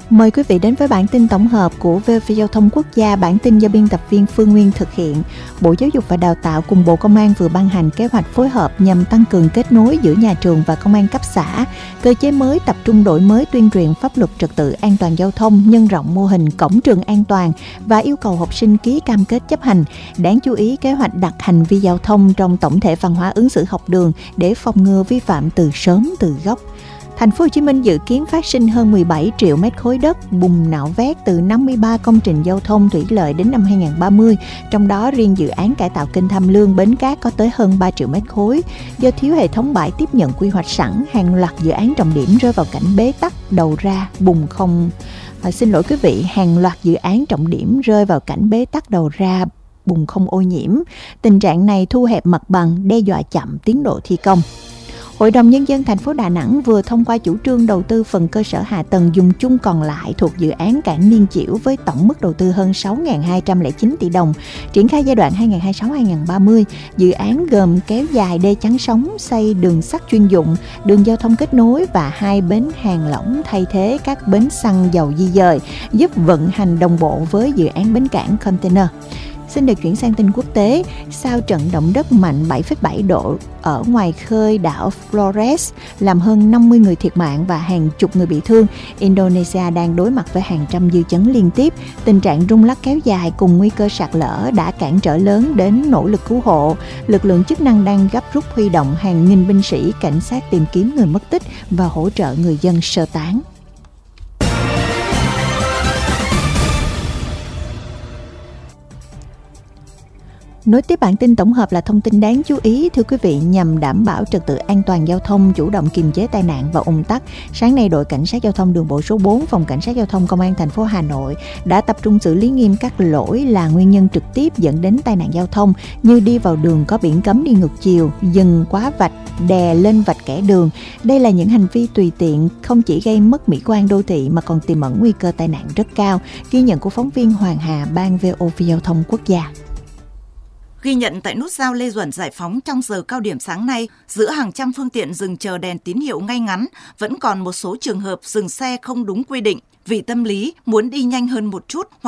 Mời quý vị đến với bản tin tổng hợp của VOV Giao thông Quốc gia. Bản tin do biên tập viên Phương Nguyên thực hiện. Bộ Giáo dục và Đào tạo cùng Bộ Công an vừa ban hành kế hoạch phối hợp nhằm tăng cường kết nối giữa nhà trường và công an cấp xã. Cơ chế mới tập trung đổi mới tuyên truyền pháp luật trật tự an toàn giao thông, nhân rộng mô hình cổng trường an toàn và yêu cầu học sinh ký cam kết chấp hành. Đáng chú ý, kế hoạch đặt hành vi giao thông trong tổng thể văn hóa ứng xử học đường để phòng ngừa vi phạm từ sớm từ gốc. Thành phố Hồ Chí Minh dự kiến phát sinh hơn 17 triệu mét khối đất bùn nạo vét từ 53 công trình giao thông thủy lợi đến năm 2030, trong đó riêng dự án cải tạo kênh Tham Lương, Bến Cát có tới hơn 3 triệu mét khối. Do thiếu hệ thống bãi tiếp nhận quy hoạch sẵn, hàng loạt dự án trọng điểm rơi vào cảnh bế tắc, đầu ra bùn không. Hàng loạt dự án trọng điểm rơi vào cảnh bế tắc đầu ra bùn không ô nhiễm. Tình trạng này thu hẹp mặt bằng, đe dọa chậm tiến độ thi công. Hội đồng Nhân dân thành phố Đà Nẵng vừa thông qua chủ trương đầu tư phần cơ sở hạ tầng dùng chung còn lại thuộc dự án cảng Liên Chiểu với tổng mức đầu tư hơn 6.209 tỷ đồng, triển khai giai đoạn 2026-2030. Dự án gồm kéo dài đê chắn sóng, xây đường sắt chuyên dụng, đường giao thông kết nối và 2 bến hàng lỏng thay thế các bến xăng dầu di dời, giúp vận hành đồng bộ với dự án bến cảng container. Xin được chuyển sang tin quốc tế. Sau trận động đất mạnh 7,7 độ ở ngoài khơi đảo Flores làm hơn 50 người thiệt mạng và hàng chục người bị thương, Indonesia đang đối mặt với hàng trăm dư chấn liên tiếp. Tình trạng rung lắc kéo dài cùng nguy cơ sạt lở đã cản trở lớn đến nỗ lực cứu hộ. Lực lượng chức năng đang gấp rút huy động hàng nghìn binh sĩ, cảnh sát tìm kiếm người mất tích và hỗ trợ người dân sơ tán. Nối tiếp bản tin tổng hợp là thông tin đáng chú ý, thưa quý vị, nhằm đảm bảo trật tự an toàn giao thông, chủ động kiềm chế tai nạn và ùn tắc. Sáng nay, đội cảnh sát giao thông đường bộ số 4, phòng cảnh sát giao thông công an thành phố Hà Nội đã tập trung xử lý nghiêm các lỗi là nguyên nhân trực tiếp dẫn đến tai nạn giao thông như đi vào đường có biển cấm đi ngược chiều, dừng quá vạch, đè lên vạch kẻ đường. Đây là những hành vi tùy tiện không chỉ gây mất mỹ quan đô thị mà còn tiềm ẩn nguy cơ tai nạn rất cao. Ghi nhận của phóng viên Hoàng Hà, Ban VOV Giao thông Quốc gia. Ghi nhận tại nút giao Lê Duẩn Giải Phóng trong giờ cao điểm sáng nay, giữa hàng trăm phương tiện dừng chờ đèn tín hiệu ngay ngắn, vẫn còn một số trường hợp dừng xe không đúng quy định vì tâm lý muốn đi nhanh hơn một chút